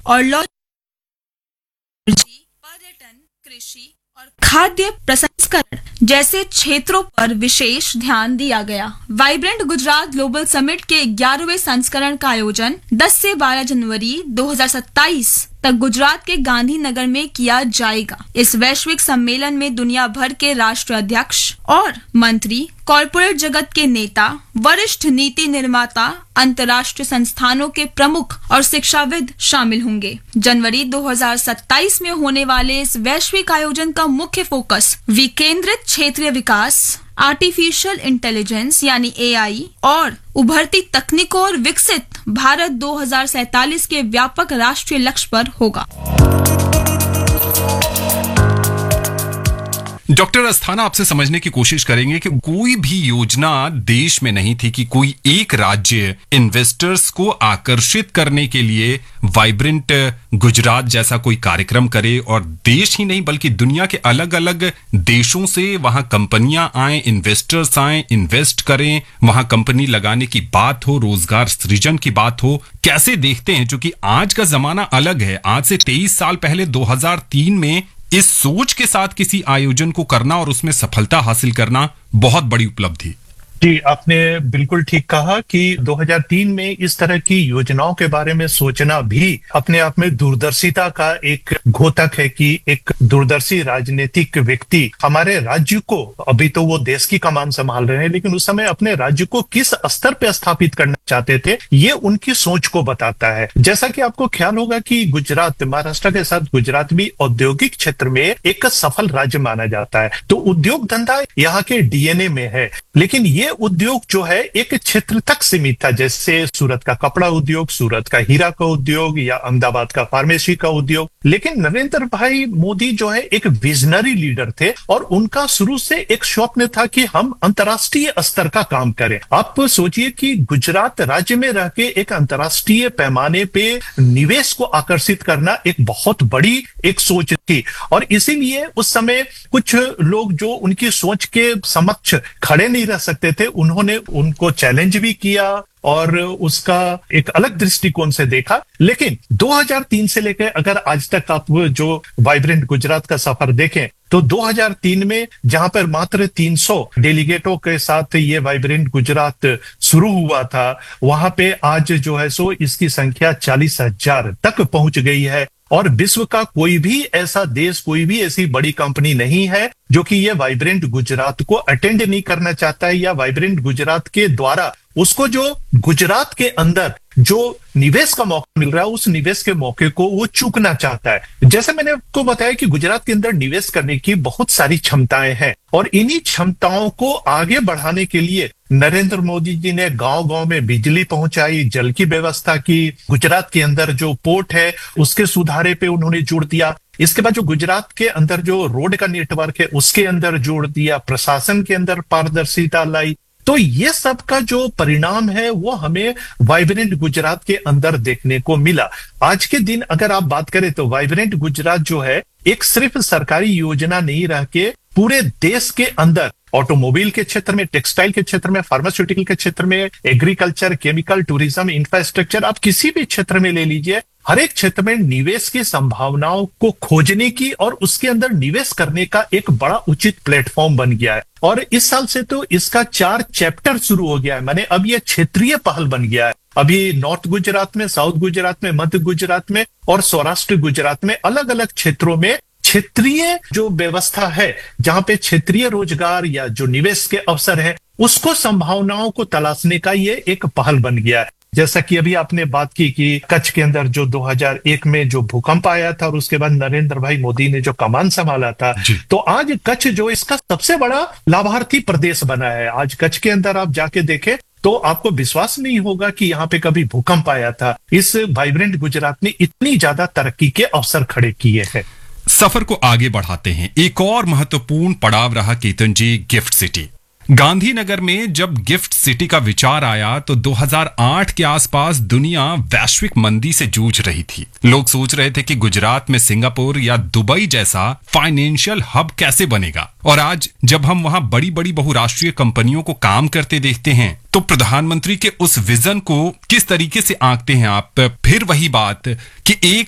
और पर्यटन, कृषि और खाद्य प्रसंस्करण जैसे क्षेत्रों पर विशेष ध्यान दिया गया। वाइब्रेंट गुजरात ग्लोबल समिट के 11वें संस्करण का आयोजन 10 से 12 जनवरी 2027 तक गुजरात के गांधीनगर में किया जाएगा। इस वैश्विक सम्मेलन में दुनिया भर के राष्ट्राध्यक्ष और मंत्री, कॉरपोरेट जगत के नेता, वरिष्ठ नीति निर्माता, अंतर्राष्ट्रीय संस्थानों के प्रमुख और शिक्षाविद शामिल होंगे। जनवरी 2027 में होने वाले इस वैश्विक आयोजन का मुख्य फोकस विकेंद्रित क्षेत्रीय विकास, आर्टिफिशियल इंटेलिजेंस यानी AI और उभरती तकनीकों और विकसित भारत 2047 के व्यापक राष्ट्रीय लक्ष्य पर होगा। डॉक्टर अस्थाना, आपसे समझने की कोशिश करेंगे कि कोई भी योजना देश में नहीं थी कि कोई एक राज्य इन्वेस्टर्स को आकर्षित करने के लिए वाइब्रेंट गुजरात जैसा कोई कार्यक्रम करे, और देश ही नहीं बल्कि दुनिया के अलग अलग देशों से वहां कंपनियां आए, इन्वेस्टर्स आए, इन्वेस्ट करें, वहां कंपनी लगाने की बात हो, रोजगार सृजन की बात हो। कैसे देखते हैं, क्योंकि आज का जमाना अलग है। आज से 23 साल पहले 2003 में इस सोच के साथ किसी आयोजन को करना और उसमें सफलता हासिल करना बहुत बड़ी उपलब्धि। जी, आपने बिल्कुल ठीक कहा कि 2003 में इस तरह की योजनाओं के बारे में सोचना भी अपने आप में दूरदर्शिता का एक घोतक है कि एक दूरदर्शी राजनीतिक व्यक्ति हमारे राज्य को, अभी तो वो देश की कमान संभाल रहे हैं, लेकिन उस समय अपने राज्य को किस स्तर पे स्थापित करना चाहते थे, ये उनकी सोच को बताता है। जैसा कि आपको ख्याल होगा कि गुजरात, महाराष्ट्र के साथ गुजरात भी औद्योगिक क्षेत्र में एक सफल राज्य माना जाता है। तो उद्योग धंधा यहाँ के DNA में है, लेकिन ये उद्योग जो है एक क्षेत्र तक सीमित था, जैसे सूरत का कपड़ा उद्योग, सूरत का हीरा का उद्योग या अहमदाबाद का फार्मेसी का उद्योग। लेकिन नरेंद्र भाई मोदी जो है एक विजनरी लीडर थे और उनका शुरू से एक स्वप्न था कि हम अंतर्राष्ट्रीय स्तर का काम करें। आप सोचिए कि गुजरात राज्य में रह के एक अंतर्राष्ट्रीय पैमाने पे निवेश को आकर्षित करना एक बहुत बड़ी एक सोच थी, और इसीलिए उस समय कुछ लोग जो उनकी सोच के समक्ष खड़े नहीं रह सकते थे, उन्होंने उनको चैलेंज भी किया और उसका एक अलग दृष्टिकोण से देखा। लेकिन 2003 से लेकर अगर आज तक आप जो वाइब्रेंट गुजरात का सफर देखें तो 2003 में जहां पर मात्र 300 डेलीगेटों के साथ ये वाइब्रेंट गुजरात शुरू हुआ था, वहां पे आज जो है सो इसकी संख्या 40,000 तक पहुंच गई है। और विश्व का कोई भी ऐसा देश, कोई भी ऐसी बड़ी कंपनी नहीं है जो कि ये वाइब्रेंट गुजरात को अटेंड नहीं करना चाहता है, या वाइब्रेंट गुजरात के द्वारा उसको जो गुजरात के अंदर जो निवेश का मौका मिल रहा है, उस निवेश के मौके को वो चूकना चाहता है। जैसे मैंने आपको बताया कि गुजरात के अंदर निवेश करने की बहुत सारी क्षमताएं हैं, और इन्हीं क्षमताओं को आगे बढ़ाने के लिए नरेंद्र मोदी जी ने गांव-गांव में बिजली पहुंचाई, जल की व्यवस्था की, गुजरात के अंदर जो पोर्ट है उसके सुधारे पे उन्होंने जोर दिया। इसके बाद जो गुजरात के अंदर जो रोड का नेटवर्क है उसके अंदर जोड़ दिया, प्रशासन के अंदर पारदर्शिता लाई। तो ये सब का जो परिणाम है वो हमें वाइब्रेंट गुजरात के अंदर देखने को मिला। आज के दिन अगर आप बात करें तो वाइब्रेंट गुजरात जो है एक सिर्फ सरकारी योजना नहीं रह के पूरे देश के अंदर ऑटोमोबाइल के क्षेत्र में, टेक्सटाइल के क्षेत्र में, फार्मास्यूटिकल के क्षेत्र में, एग्रीकल्चर, केमिकल, टूरिज्म, इंफ्रास्ट्रक्चर, आप किसी भी क्षेत्र में ले लीजिए, हर एक क्षेत्र में निवेश की संभावनाओं को खोजने की और उसके अंदर निवेश करने का एक बड़ा उचित प्लेटफॉर्म बन गया है। और इस साल से तो इसका 4 चैप्टर शुरू हो गया है, माने अब ये क्षेत्रीय पहल बन गया है। अभी नॉर्थ गुजरात में, साउथ गुजरात में, मध्य गुजरात में और सौराष्ट्र गुजरात में अलग अलग क्षेत्रों में क्षेत्रीय जो व्यवस्था है, जहां पे क्षेत्रीय रोजगार या जो निवेश के अवसर है उसको संभावनाओं को तलाशने का ये एक पहल बन गया है। जैसा कि अभी आपने बात की कि कच्छ के अंदर जो 2001 में जो भूकंप आया था और उसके बाद नरेंद्र भाई मोदी ने जो कमान संभाला था, तो आज कच्छ जो इसका सबसे बड़ा लाभार्थी प्रदेश बना है। आज कच्छ के अंदर आप जाके देखें तो आपको विश्वास नहीं होगा कि यहाँ पे कभी भूकंप आया था। इस वाइब्रेंट गुजरात ने इतनी ज्यादा तरक्की के अवसर खड़े किए हैं। सफर को आगे बढ़ाते हैं। एक और महत्वपूर्ण पड़ाव रहा केतन जी, गिफ्ट सिटी। गांधीनगर में जब गिफ्ट सिटी का विचार आया तो 2008 के आसपास दुनिया वैश्विक मंदी से जूझ रही थी। लोग सोच रहे थे कि गुजरात में सिंगापुर या दुबई जैसा फाइनेंशियल हब कैसे बनेगा, और आज जब हम वहां बड़ी बड़ी बहुराष्ट्रीय कंपनियों को काम करते देखते हैं तो प्रधानमंत्री के उस विजन को किस तरीके से आंकते हैं आप? फिर वही बात कि एक